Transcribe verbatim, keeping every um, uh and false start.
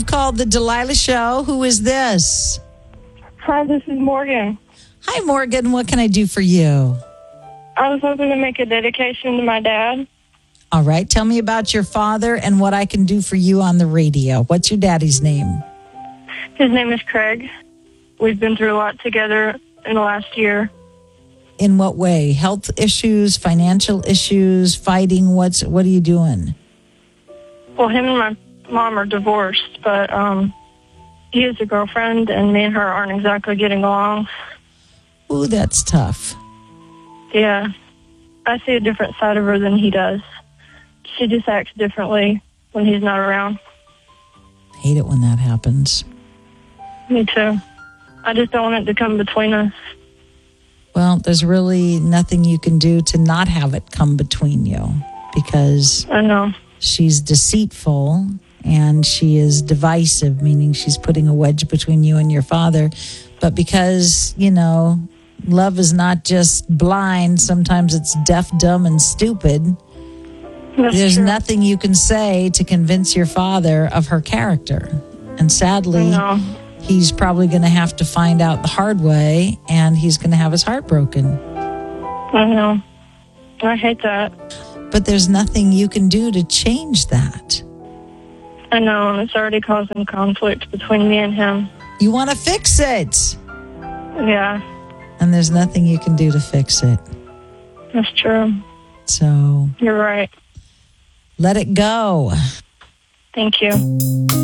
You've called the Delilah Show. Who is this? Hi, this is Morgan. Hi, Morgan. What can I do for you? I was hoping to make a dedication to my dad. All right. Tell me about your father and what I can do for you on the radio. What's your daddy's name? His name is Craig. We've been through a lot together in the last year. In what way? Health issues, financial issues, fighting? What's what are you doing? Well, him and my mom are divorced, but um, he has a girlfriend, and me and her aren't exactly getting along. Ooh, that's tough. Yeah. I see a different side of her than he does. She just acts differently when he's not around. Hate it when that happens. Me too. I just don't want it to come between us. Well, there's really nothing you can do to not have it come between you because I know. She's deceitful and she is divisive, meaning she's putting a wedge between you and your father. But because, you know, love is not just blind, sometimes it's deaf, dumb, and stupid. That's There's true. nothing you can say to convince your father of her character. And sadly, I know. he's probably going to have to find out the hard way, and he's going to have his heart broken. I know. I hate that. But there's nothing you can do to change that. I know, and it's already causing conflict between me and him. You want to fix it, Yeah, and there's nothing you can do to fix it. that's true. So You're right. let it go. Thank you.